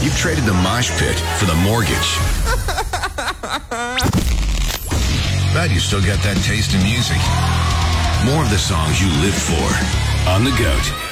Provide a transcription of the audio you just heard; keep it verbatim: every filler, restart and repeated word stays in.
You've traded the mosh pit for the mortgage. But you still got that taste in music. More of the songs you live for on The Goat.